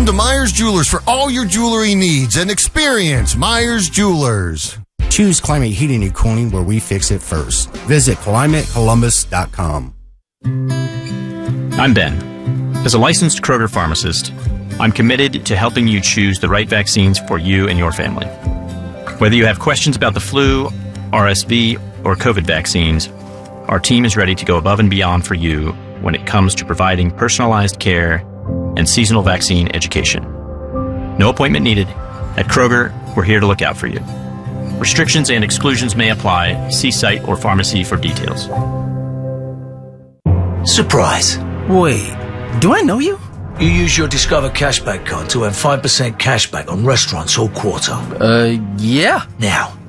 Come to Myers Jewelers for all your jewelry needs and experience Myers Jewelers. Choose Climate Heating and Cooling, where we fix it first. Visit ClimateColumbus.com. I'm Ben. As a licensed Kroger pharmacist, I'm committed to helping you choose the right vaccines for you and your family. Whether you have questions about the flu, RSV, or COVID vaccines, our team is ready to go above and beyond for you when it comes to providing personalized care and seasonal vaccine education. No appointment needed. At Kroger, we're here to look out for you. Restrictions and exclusions may apply. See site or pharmacy for details. Surprise. Wait, do I know you? You use your Discover Cashback card to earn 5% cashback on restaurants all quarter. Yeah. Now,